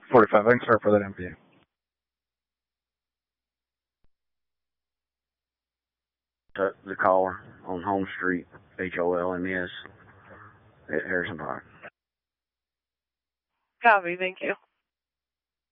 45. Thanks, sir, for that MPA. The caller on Holmes Street, HOLMS, at Harrison Park. Copy, thank you.